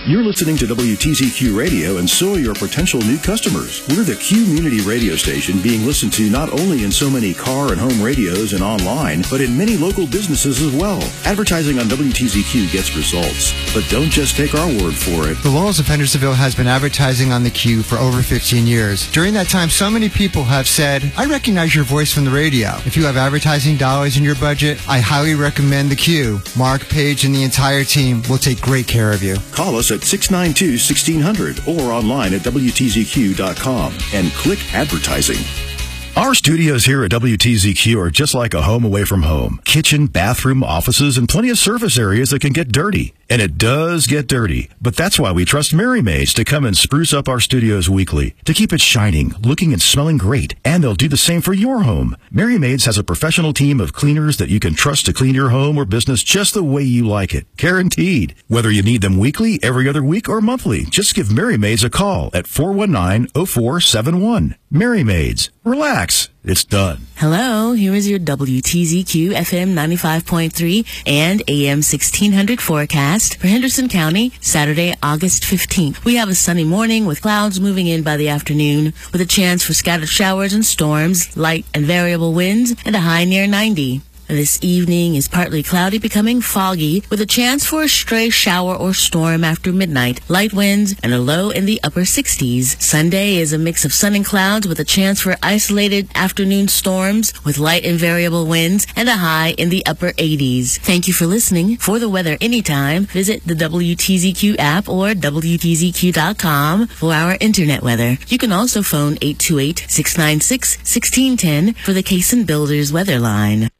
You're listening to WTZQ Radio, and so are your potential new customers. We're the community radio station being listened to not only in so many car and home radios and online, but in many local businesses as well. Advertising on WTZQ gets results, but don't just take our word for it. The Laurels of Hendersonville has been advertising on the Q for over 15 years. During that time, so many people have said, I recognize your voice from the radio. If you have advertising dollars in your budget, I highly recommend the Q. Mark, Paige, and the entire team will take great care of you. Call us at 692-1600 or online at WTZQ.com and click advertising. Our studios here at WTZQ are just like a home away from home. Kitchen, bathroom, offices, and plenty of surface areas that can get dirty. And it does get dirty. But that's why we trust Mary Maids to come and spruce up our studios weekly, to keep it shining, looking and smelling great. And they'll do the same for your home. Mary Maids has a professional team of cleaners that you can trust to clean your home or business just the way you like it. Guaranteed. Whether you need them weekly, every other week, or monthly, just give Mary Maids a call at 419-0471. Mary Maids. Relax. It's done. Hello, here is your WTZQ FM 95.3 and AM 1600 forecast for Henderson County, Saturday, August 15th. We have a sunny morning with clouds moving in by the afternoon with a chance for scattered showers and storms, light and variable winds, and a high near 90. This evening is partly cloudy, becoming foggy, with a chance for a stray shower or storm after midnight, light winds, and a low in the upper 60s. Sunday is a mix of sun and clouds with a chance for isolated afternoon storms with light and variable winds, and a high in the upper 80s. Thank you for listening. For the weather anytime, visit the WTZQ app or WTZQ.com for our internet weather. You can also phone 828-696-1610 for the Cason Builders weather line.